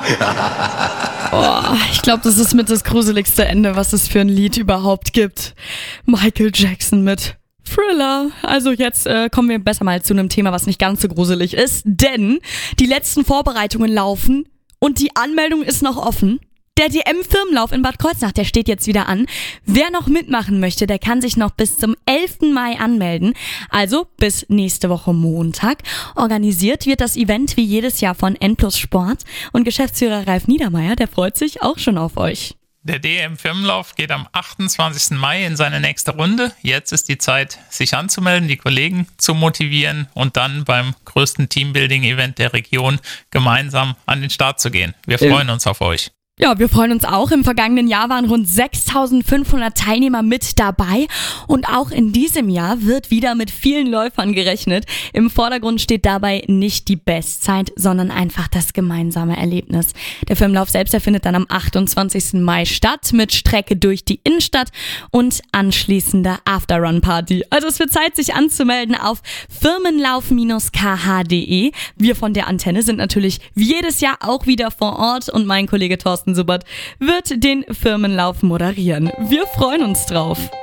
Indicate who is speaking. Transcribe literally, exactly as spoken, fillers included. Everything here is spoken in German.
Speaker 1: Oh, ich glaube, das ist mit das gruseligste Ende, was es für ein Lied überhaupt gibt. Michael Jackson mit Thriller. Also jetzt äh, kommen wir besser mal zu einem Thema, was nicht ganz so gruselig ist, denn die letzten Vorbereitungen laufen und die Anmeldung ist noch offen. Der D M-Firmenlauf in Bad Kreuznach, der steht jetzt wieder an. Wer noch mitmachen möchte, der kann sich noch bis zum elften Mai anmelden. Also bis nächste Woche Montag. Organisiert wird das Event wie jedes Jahr von N plus Sport. Und Geschäftsführer Ralf Niedermeyer, der freut sich auch schon auf euch.
Speaker 2: Der D M-Firmenlauf geht am achtundzwanzigsten Mai in seine nächste Runde. Jetzt ist die Zeit, sich anzumelden, die Kollegen zu motivieren und dann beim größten Teambuilding-Event der Region gemeinsam an den Start zu gehen. Wir freuen uns auf euch.
Speaker 1: Ja, wir freuen uns auch. Im vergangenen Jahr waren rund sechstausendfünfhundert Teilnehmer mit dabei. Und auch in diesem Jahr wird wieder mit vielen Läufern gerechnet. Im Vordergrund steht dabei nicht die Bestzeit, sondern einfach das gemeinsame Erlebnis. Der Firmenlauf selbst, der findet dann am achtundzwanzigsten Mai statt mit Strecke durch die Innenstadt und anschließender After-Run-Party. Also es wird Zeit, sich anzumelden auf firmenlauf Bindestrich k h punkt d e. Wir von der Antenne sind natürlich wie jedes Jahr auch wieder vor Ort und mein Kollege Thorsten Subert wird den Firmenlauf moderieren. Wir freuen uns drauf.